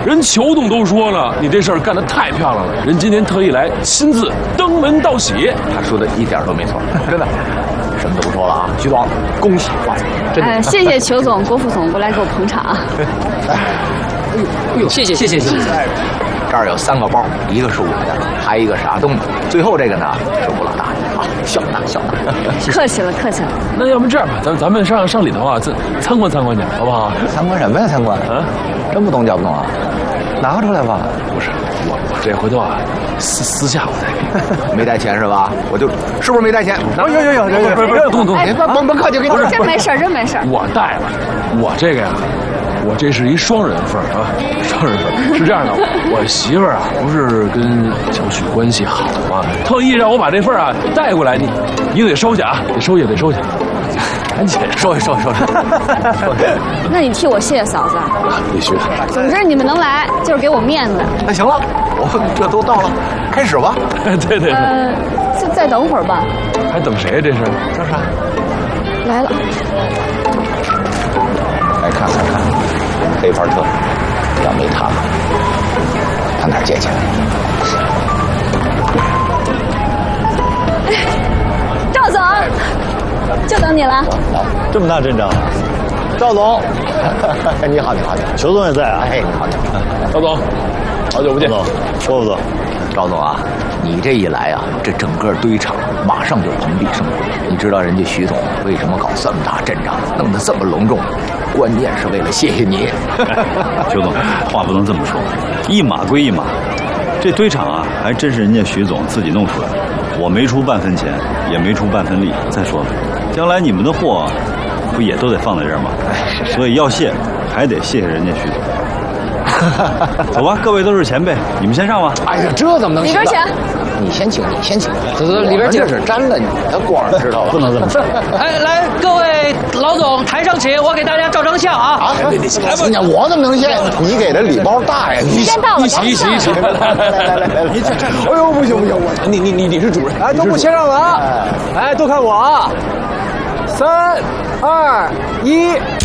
人裘总都说了，你这事儿干得太漂亮了，人今天特意来亲自登门道喜。 他说的一点都没错，真的，什么都不说了啊，徐总，恭喜发财，真的。 谢谢裘总、郭副总过来给我捧场。 哎呦，谢谢。 这儿有3个包，一个是我的，还一个是阿东的，最后这个呢是我老大的啊，笑纳。 客气了。 那要不这样吧，咱们上里头啊，参观去，好不好？ 参观什么呀？参观啊？真不懂叫不懂啊？拿出来吧。 不是，我这回头啊，私下我再给你。 没带钱是吧？是不是没带钱？有， 动， 哎，甭客气，给你。 真没事。 我带了，我这个呀。我这是一双人份啊，双人份是这样的，我媳妇儿啊不是跟小许关系好吗？特意让我把这份啊带过来，你得收下啊，得收下，赶紧收下。 那你替我谢谢嫂子。 必须的。 总之你们能来就是给我面子。 那行了，我这都到了，开始吧。 对。 再等会儿吧。 还等谁？这是？ 这是。 来了。 来看，黑法特，要没他哪儿借钱？ 赵总，就等你了。 这么大阵仗啊！赵总， 你好。 裘总也在啊。 哎，你好。 赵总，好久不见。 郭副总， 赵总啊，你这一来啊，这整个堆场马上就蓬荜生辉。你知道人家徐总为什么搞这么大阵仗，弄得这么隆重？关键是为了谢谢你。 裘总，话不能这么说，一码归一码。这堆场啊，还真是人家徐总自己弄出来的，我没出半分钱，也没出半分力。再说了，将来你们的货不也都得放在这儿吗？所以要谢，还得谢谢人家徐总。走吧，各位都是前辈，你们先上吧。 哎呀，这怎么能行？ 里边请。 你先请。 走，里边请。 这是沾了你的光，知道吧？ 不能这么说。 哎，来，各位老总，台上请，我给大家照张相啊！ 你我怎么能谢？你给的礼包大呀！ 你先到我。 一起。 来，你这，哎呦，不行， 你是主人。 哎，都不谦让了啊！哎，都看我啊！3、2、1。